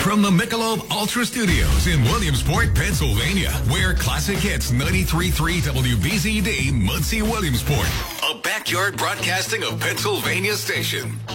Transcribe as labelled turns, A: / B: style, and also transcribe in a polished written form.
A: From the Michelob Ultra Studios in Williamsport, Pennsylvania, where classic hits 93.3 WBZD, Muncie, Williamsport. A backyard broadcasting of Pennsylvania station.